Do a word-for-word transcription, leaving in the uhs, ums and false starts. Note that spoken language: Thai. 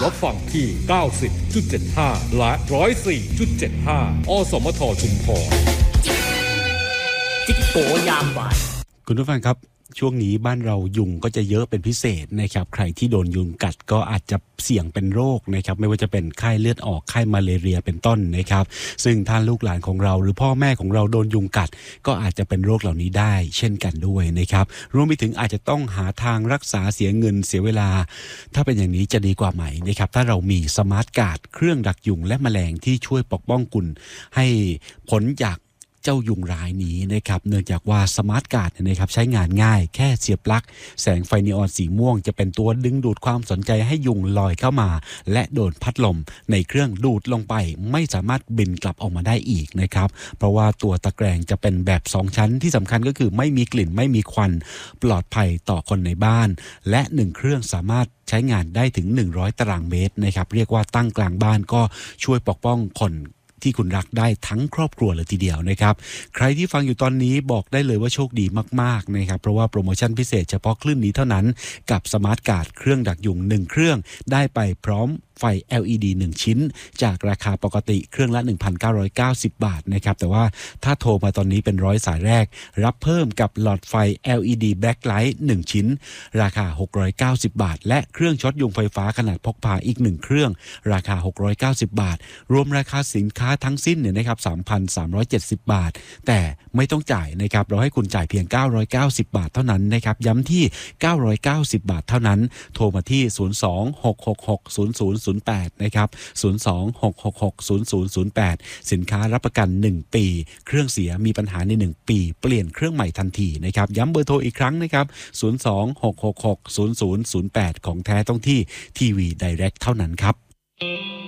รับฟังที่ เก้าสิบจุดเจ็ดห้า และ หนึ่งร้อยสี่จุดเจ็ดห้า อสมทชุมพรจิ๊กโกยามบ่ายคุณผู้ฟังครับช่วงนี้บ้านเรายุงก็จะเยอะเป็นพิเศษนะครับใครที่โดนยุงกัดก็อาจจะเสี่ยงเป็นโรคนะครับไม่ว่าจะเป็นไข้เลือดออกไข้มาเลเรียเป็นต้นนะครับซึ่งท่านลูกหลานของเราหรือพ่อแม่ของเราโดนยุงกัดก็อาจจะเป็นโรคเหล่านี้ได้เช่นกันด้วยนะครับรวมไปถึงอาจจะต้องหาทางรักษาเสียเงินเสียเวลาถ้าเป็นอย่างนี้จะดีกว่าไหมนะครับถ้าเรามีสมาร์ทการ์ดเครื่องดักยุงและแมลงที่ช่วยปกป้องคุณให้พ้นจากเจ้ายุงร้ายนี้นะครับเนื่องจากว่าสมาร์ทการ์ดนะครับใช้งานง่ายแค่เสียบปลั๊กแสงไฟนีออนสีม่วงจะเป็นตัวดึงดูดความสนใจให้ยุงลอยเข้ามาและโดนพัดลมในเครื่องดูดลงไปไม่สามารถบินกลับออกมาได้อีกนะครับเพราะว่าตัวตะแกรงจะเป็นแบบสองชั้นที่สำคัญก็คือไม่มีกลิ่นไม่มีควันปลอดภัยต่อคนในบ้านและหนึ่งเครื่องสามารถใช้งานได้ถึงหนึ่งร้อยตารางเมตรนะครับเรียกว่าตั้งกลางบ้านก็ช่วยปกป้องคนที่คุณรักได้ทั้งครอบครัวเลยทีเดียวนะครับใครที่ฟังอยู่ตอนนี้บอกได้เลยว่าโชคดีมากๆนะครับเพราะว่าโปรโมชั่นพิเศษเฉพาะคลื่นนี้เท่านั้นกับสมาร์ทการ์ดเครื่องดักยุงหนึ่งเครื่องได้ไปพร้อมไฟ แอล อี ดี หนึ่งชิ้นจากราคาปกติเครื่องละ หนึ่งพันเก้าร้อยเก้าสิบ บาทนะครับแต่ว่าถ้าโทรมาตอนนี้เป็นร้อยสายแรกรับเพิ่มกับหลอดไฟ แอล อี ดี Backlight หนึ่งชิ้นราคาหกร้อยเก้าสิบบาทและเครื่องช็อตยุงไฟฟ้าขนาดพกพาอีกหนึ่งเครื่องราคาหกร้อยเก้าสิบบาทรวมราคาสินค้าทั้งสิ้นเนี่ยนะครับ สามพันสามร้อยเจ็ดสิบ บาทแต่ไม่ต้องจ่ายนะครับเราให้คุณจ่ายเพียงเก้าร้อยเก้าสิบบาทเท่านั้นนะครับย้ำที่เก้าร้อยเก้าสิบบาทเท่านั้นโทรมาที่ศูนย์ สอง หก หก หก ศูนย์ ศูนย์ ศูนย์ แปดนะครับศูนย์ สอง หก หก หก ศูนย์ ศูนย์ ศูนย์ แปดสินค้ารับประกันหนึ่งปีเครื่องเสียมีปัญหาในหนึ่งปีเปลี่ยนเครื่องใหม่ทันทีนะครับย้ำเบอร์โทรอีกครั้งนะครับศูนย์ สอง หก หก หก ศูนย์ ศูนย์ ศูนย์ แปดของแท้ต้องที่ทีวีไดเรกเท่านั้นครับ